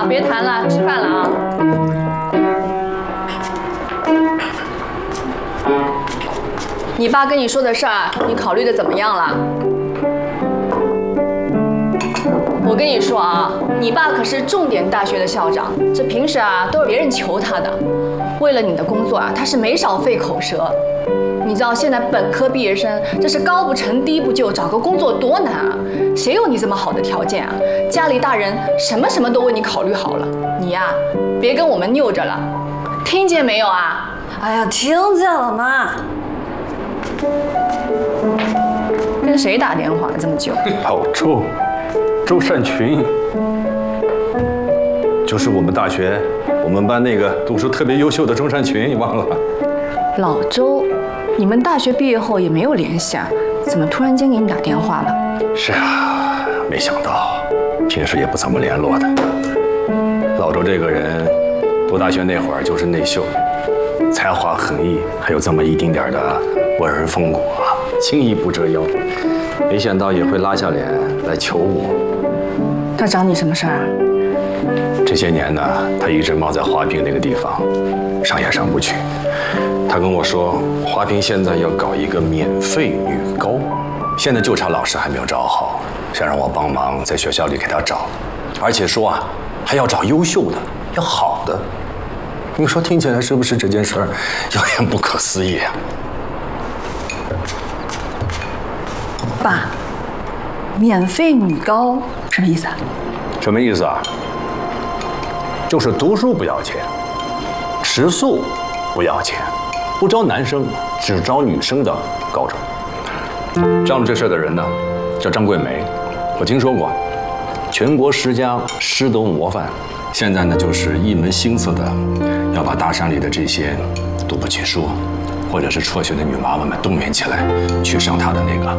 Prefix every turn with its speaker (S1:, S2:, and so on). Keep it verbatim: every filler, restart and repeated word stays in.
S1: 了，别谈了，吃饭了啊。你爸跟你说的事儿，你考虑的怎么样了？我跟你说啊，你爸可是重点大学的校长，这平时啊都是别人求他的。为了你的工作啊，他是没少费口舌。你知道现在本科毕业生这是高不成低不就，找个工作多难啊！谁有你这么好的条件啊？家里大人什么什么都为你考虑好了，你呀别跟我们拗着了，听见没有啊？
S2: 哎呀，听见了妈。
S1: 跟谁打电话这么久？
S3: 老周，周善群，就是我们大学我们班那个读书特别优秀的周善群，你忘了？
S1: 老周，你们大学毕业后也没有联系啊？怎么突然间给你打电话了？
S3: 是啊，没想到，平时也不怎么联络的。老周这个人，读大学那会儿就是内秀，才华横溢，还有这么一丁点的文人风骨啊，轻易不折腰。没想到也会拉下脸来求我。
S1: 他找你什么事儿啊？
S3: 这些年呢，他一直忙在华坪那个地方，上也上不去。他跟我说，华坪现在要搞一个免费女高，现在就差老师还没有找好，想让我帮忙在学校里给他找，而且说啊，还要找优秀的，要好的。你说听起来是不是这件事儿有点不可思议啊？
S1: 爸，免费女高什么意思啊？
S3: 什么意思啊？就是读书不要钱，食宿不要钱，不招男生，只招女生的高中。张罗这事的人呢，叫张桂梅，我听说过，全国十佳师德模范。现在呢，就是一门心思的要把大山里的这些读不起书，或者是辍学的女娃娃们动员起来，去上她的那个